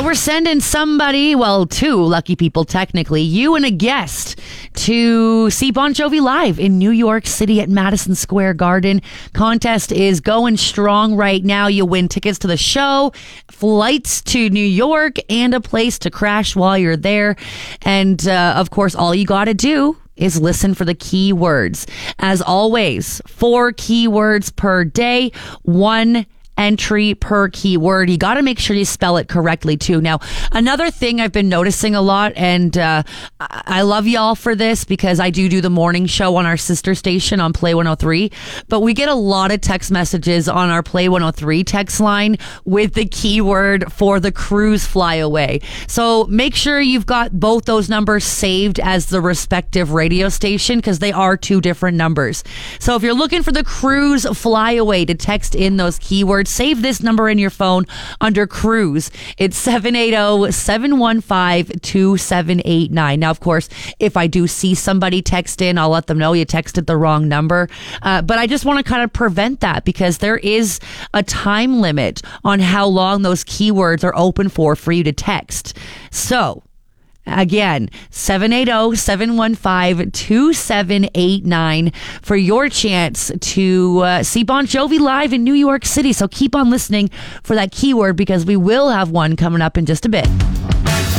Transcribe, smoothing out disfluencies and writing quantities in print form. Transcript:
we're sending somebody, well, two lucky people technically, you and a guest, to see Bon Jovi live in New York City at Madison Square Garden. Contest is going strong right now. You win tickets to the show, flights to New York, and a place to crash while you're there. And of course, all you got to do is listen for the keywords. As always, 4 keywords per day, 1 entry per keyword. You got to make sure you spell it correctly too. Now, another thing I've been noticing a lot, and I love y'all for this because I do the morning show on our sister station on Play 103, but we get a lot of text messages on our Play 103 text line with the keyword for the cruise flyaway. So make sure you've got both those numbers saved as the respective radio station because they are 2 different numbers. So if you're looking for the cruise flyaway to text in those keywords, save this number in your phone under cruise. It's 780-715-2789. Now, of course, if I do see somebody text in, I'll let them know you texted the wrong number. But I just want to kind of prevent that because there is a time limit on how long those keywords are open for you to text. So, again, 780-715-2789 for your chance to see Bon Jovi live in New York City. So keep on listening for that keyword because we will have one coming up in just a bit.